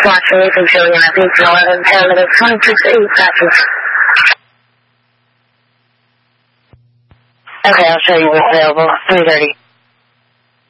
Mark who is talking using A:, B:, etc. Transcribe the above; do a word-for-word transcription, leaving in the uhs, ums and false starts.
A: watching you from Julian. I think it's eleven paramedics, twenty-six eight patches. Okay, I'll show you what's available. three thirty.